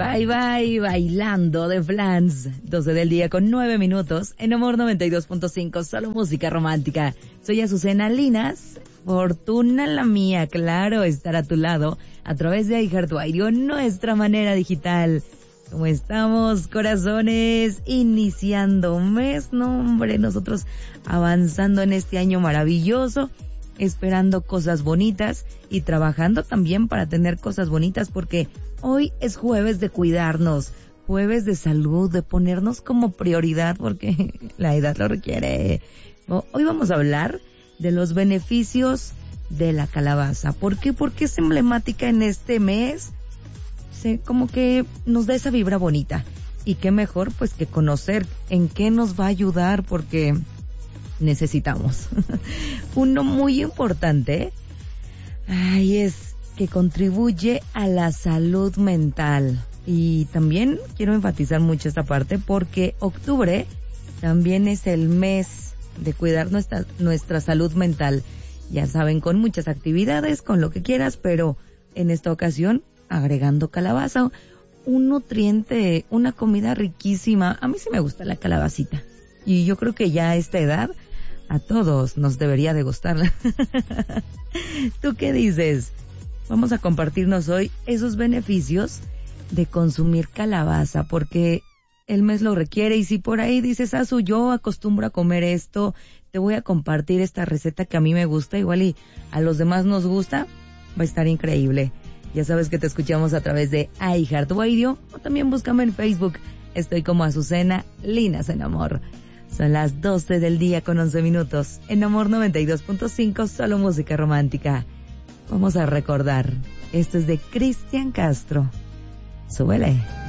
Bye bye, bailando de Flans. 12 del día con 9 minutos en Amor 92.5, solo música romántica. Soy Azucena Linas. Fortuna la mía, claro, estar a tu lado a través de iHeartRadio, nuestra manera digital. ¿Cómo estamos, corazones? Iniciando un mes, no hombre, nosotros avanzando en este año maravilloso, esperando cosas bonitas y trabajando también para tener cosas bonitas, porque hoy es jueves de cuidarnos, jueves de salud, de ponernos como prioridad, porque la edad lo requiere. Hoy vamos a hablar de los beneficios de la calabaza. ¿Por qué? Porque es emblemática en este mes. Como que nos da esa vibra bonita. Y qué mejor pues que conocer en qué nos va a ayudar, porque necesitamos. Uno muy importante, es que contribuye a la salud mental. Y también quiero enfatizar mucho esta parte, porque octubre también es el mes de cuidar nuestra salud mental. Ya saben, con muchas actividades, con lo que quieras, pero en esta ocasión agregando calabaza, un nutriente, una comida riquísima. A mí sí me gusta la calabacita, y yo creo que ya a esta edad a todos nos debería de gustarla. ¿Tú qué dices? Vamos a compartirnos hoy esos beneficios de consumir calabaza, porque el mes lo requiere. Y si por ahí dices, Azu, yo acostumbro a comer esto, te voy a compartir esta receta que a mí me gusta, igual y a los demás nos gusta, va a estar increíble. Ya sabes que te escuchamos a través de iHeartRadio, o también búscame en Facebook. Estoy como Azucena Linas en Amor. Son las 12 del día con 11 minutos. En Amor 92.5, solo música romántica. Vamos a recordar. Esto es de Cristian Castro. Súbele.